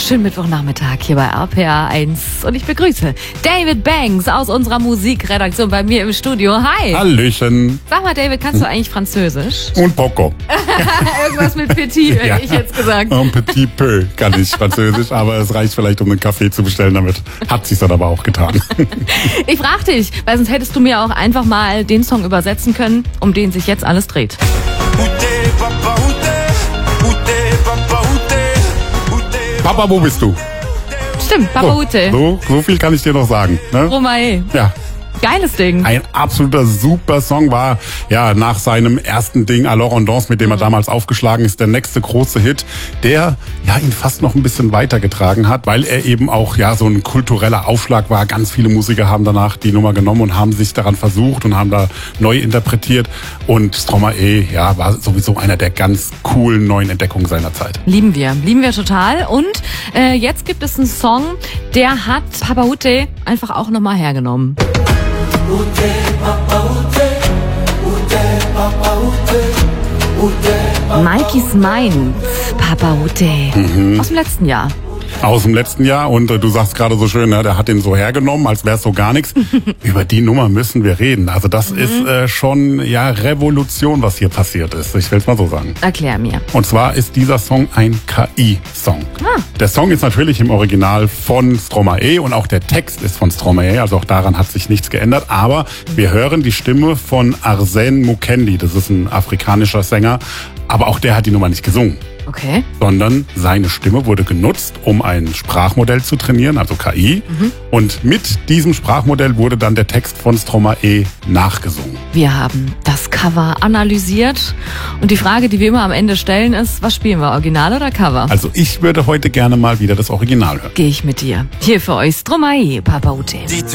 Schönen Mittwochnachmittag hier bei RPA 1 und ich begrüße David Banks aus unserer Musikredaktion bei mir im Studio. Hi! Hallöchen! Sag mal, David, kannst du eigentlich Französisch? Und poco. Irgendwas mit Petit, hätte ich jetzt gesagt. Un petit peu kann ich Französisch, aber es reicht vielleicht, um einen Kaffee zu bestellen damit. Hat sich's dann aber auch getan. Ich frag dich, weil sonst hättest du mir auch einfach mal den Song übersetzen können, um den sich jetzt alles dreht. Papa, wo bist du? Stimmt, Papa Ute. So viel kann ich dir noch sagen. Ne? Romae. Ja. Geiles Ding. Ein absoluter super Song war, ja, nach seinem ersten Ding Alors on danse, mit dem er damals aufgeschlagen ist, der nächste große Hit, der ja ihn fast noch ein bisschen weitergetragen hat, weil er eben auch ja so ein kultureller Aufschlag war. Ganz viele Musiker haben danach die Nummer genommen und haben sich daran versucht und haben da neu interpretiert. Und Stromae, ja, war sowieso einer der ganz coolen neuen Entdeckungen seiner Zeit. Lieben wir total. Und jetzt gibt es einen Song, der hat Papa Ute einfach auch nochmal hergenommen. Ute, Papa Ute, Ute, Papa Ute, Ute, Mikey's Mind, Papa Ute, aus dem letzten Jahr. Aus dem letzten Jahr und du sagst gerade so schön, ne, der hat den so hergenommen, als wäre es so gar nichts. Über die Nummer müssen wir reden. Also das ist schon ja Revolution, was hier passiert ist. Ich will es mal so sagen. Erklär mir. Und zwar ist dieser Song ein KI-Song. Der Song ist natürlich im Original von Stromae und auch der Text ist von Stromae, also auch daran hat sich nichts geändert. Aber wir hören die Stimme von Arsène Mukendi, das ist ein afrikanischer Sänger, aber auch der hat die Nummer nicht gesungen. Okay. Sondern seine Stimme wurde genutzt, um ein Sprachmodell zu trainieren, also KI. Und mit diesem Sprachmodell wurde dann der Text von Stromae nachgesungen. Wir haben das Cover analysiert und die Frage, die wir immer am Ende stellen, ist, was spielen wir, Original oder Cover? Also ich würde heute gerne mal wieder das Original hören. Gehe ich mit dir. Hier für euch Stromae, Papa Ute.